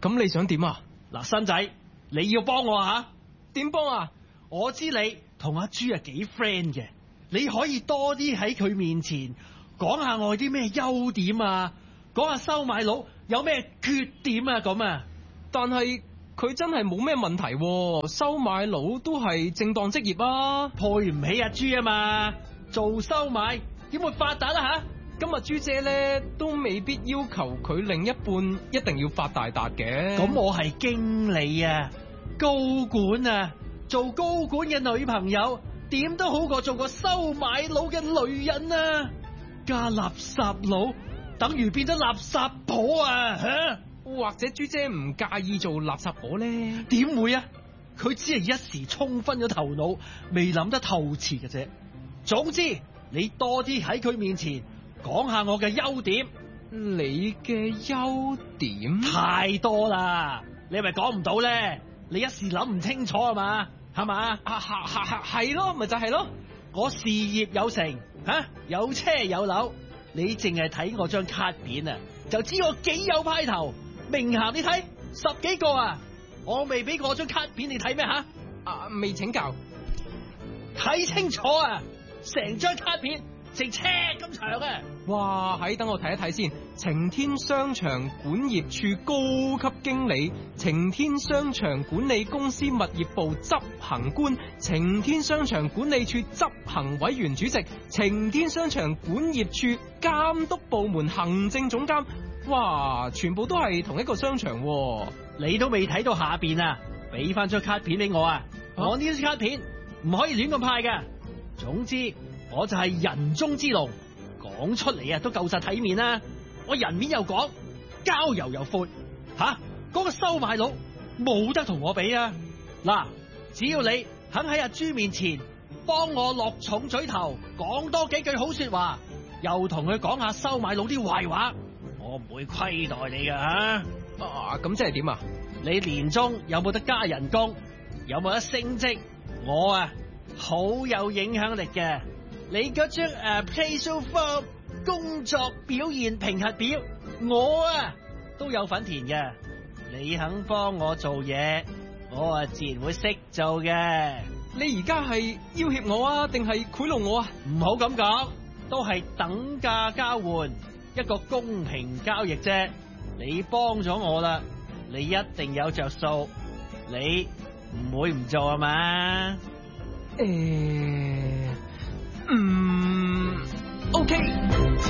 咁你想點啊？ 嗱，新仔，你要幫我吓？ 點幫啊？ 我知你同阿朱幾 friend 嘅，你可以多啲喺佢面前講下我啲咩優點啊，講下收買佬有咩缺點啊咁啊。 但係佢真係冇咩問題喎，收買佬都係正當職業啊， 配唔起阿朱啊嘛，做收買點會發達啊吓？ 今日朱姐咧都未必要求佢另一半一定要發大達嘅。 咁我係經理啊，高管啊，做高管嘅女朋友點都好過做個收買佬嘅女人啊！加垃圾佬等於變咗垃圾婆啊吓！ 或者朱姐唔介意做垃圾婆咧？ 點會啊？佢只係一時沖昏咗頭腦，未諗得透徹嘅啫。總之，你多啲喺佢面前講下我嘅優點。 你嘅優點太多啦，你係咪講唔到咧？你一時諗唔清楚係嘛？係嘛？ 係咯，咪就係咯。 我事業有成吓，有車有樓，你淨係睇我張卡片啊，就知我幾有派頭。名銜你睇10幾個啊，我未俾過張卡片你睇咩吓？ 未請教， 睇清楚啊！成張卡片成尺咁長啊！ 哇，等我睇一睇先。晴天商場管業處高級經理，晴天商場管理公司物業部執行官，晴天商場管理處執行委員主席，晴天商場管業處監督部門行政總監。哇，全部都係同一個商場喎。 你都未睇到下邊啊！俾翻張卡片俾我啊！我呢張卡片唔可以亂咁派㗎。總之，我就係人中之龍，講出嚟啊都夠晒體面啦。我人面又廣，交遊又闊，吓嗰個收買佬冇得同我比啊！嗱，只要你肯喺阿朱面前幫我落重嘴頭，講多幾句好說話，又同佢講下收買佬啲壞話，我唔會虧待你噶吓。 咁即係點啊？ 你年終有冇得加人工？有冇得升職？我啊好有影響力嘅。你嗰張appraisal form 工作表現評核表，我啊都有份填嘅。你肯幫我做嘢，我啊自然會識做嘅。 你而家係要挾我啊，定係賄賂我啊？ 唔好咁講，都係等價交換，一個公平交易啫。你幫咗我啦，你一定有着數，你唔會唔做啊嘛 OK。